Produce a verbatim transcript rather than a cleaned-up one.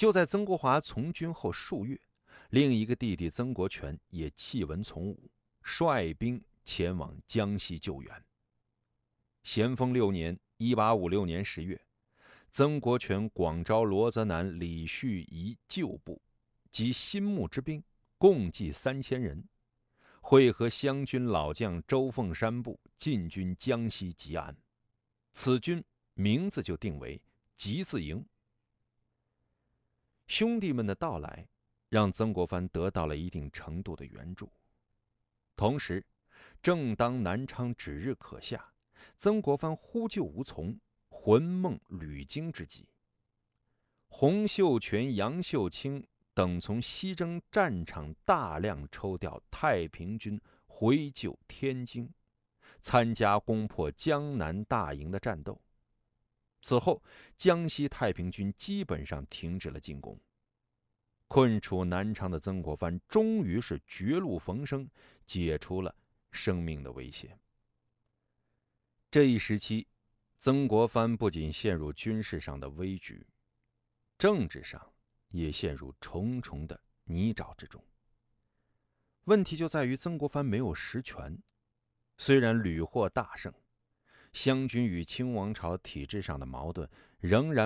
就在曾国华从军后数月，另一个弟弟曾国荃也弃文从武，率兵前往江西救援。咸丰六年（一八五六年十月），曾国荃广招罗泽南、李旭仪旧部及新募之兵，共计三千人，会合湘军老将周凤山部，进军江西吉安。此军名字就定为吉字营。兄弟们的到来，让曾国藩得到了一定程度的援助。同时，正当南昌指日可下，曾国藩呼救无从，魂梦旅惊之际，洪秀全、杨秀清等从西征战场大量抽调太平军回救天津，参加攻破江南大营的战斗。此后，江西太平军基本上停止了进攻。困处南昌的曾国藩终于是绝路逢生，解除了生命的危险。这一时期，曾国藩不仅陷入军事上的危局，政治上也陷入重重的泥沼之中。问题就在于曾国藩没有实权，虽然屡获大胜，湘军与清王朝体制上的矛盾仍然